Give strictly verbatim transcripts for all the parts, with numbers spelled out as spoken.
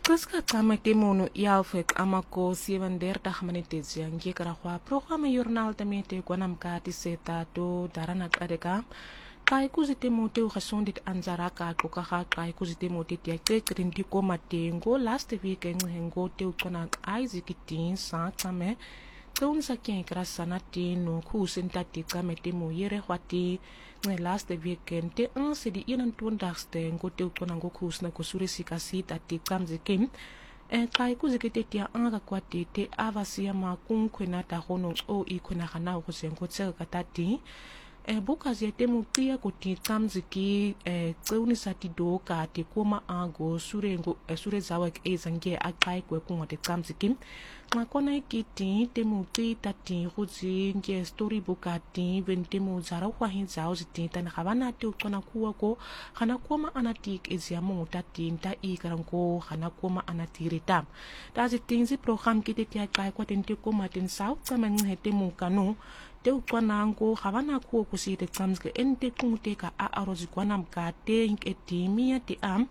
Qiska qama temunu yalfek amako sevendertig minutes yang kira kwa programa jurnal tamete kwanam kati seta to darana kadeka kai kuzite mote ukhasondit anzaraka kukaha kai kuzite mote tiake krindi ko matengo last week ngo te ukona Isaac tin sa kame tun sa kien krasana tino kusenta tikame temo yere khwati ne last weekend te un se di inan tundagste ngo te ukona ngo kusna ko surisi kasita tikam zikin e kai kuzikete tia anga kwati te avasia ma kunkwena ta hono o ikona kana ko sengo tseka katati e buka zete mutia kuti tamziki e tseuni sati doka te koma ango surengo e sure zawa ke ezange akai kwe kunwa te tamziki ngakona ikiti te muti tati huzi nge story buka ti vente mu zara kwa hinzao ziti tana khabana te ukona kuwa ko khana koma anatik eziamo tati nta ikarango khana koma anatiritam tazi tinzi program kite tia kai kwa tente koma ten sau tsama ngete mu kanu te ukwana ngo khabana ko kusite tsamske ente kunguteka a arozi kwana mkate inketimia te am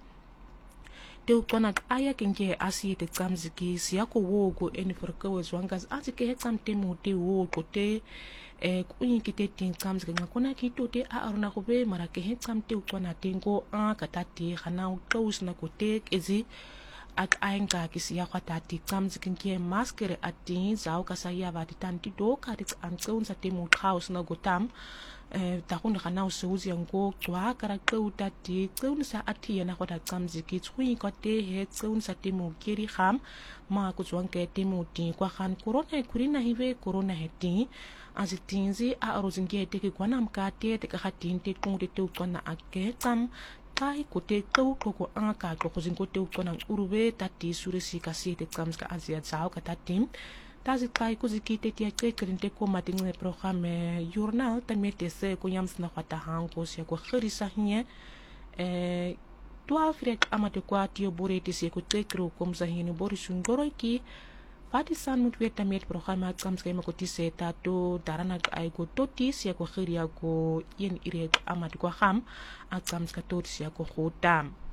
te ukwana aya kenge asite tsamziki siyako wogo eni forkawe zwangas azike heksamte muti wogo te e kuinkite tin tsamzike ngakona kito te a arona kobe marake heksamte ukwana tengo a katati khana ukaus na kote ezi at ainga kisia kwatati tsamzikin kie maskere ati zau kasaya vati tanti do karit antseun sa temu chaos na gotam eh takun kana usuzi ngo kwa karakter utati tseun sa ati na kwata tsamziki tsui kote he tseun sa temu kiri kham ma kuzwanke temu ti kwa khan corona kurina hive corona heti azitinzi a arozinge teke kwana mkate teke khatinte kungde te ukwana ake tam kai kote kau koko anga koko zingote ukona urube tati surisi kasite tsamska azia zao katatim tazi kai kuzikite tia kekrinte ko matingne programe journal tamete se ko yams na khata hango sia ko khirisa hie eh twaalf rek amate kwa tio boreti se ko tekro kom zahini borisun goroiki Fati san mut weta met programa tsamska ma ko tiseta to darana ai go toti sia ko khiria ko yen ire amate ko kham a tsamska tot sia ko khotam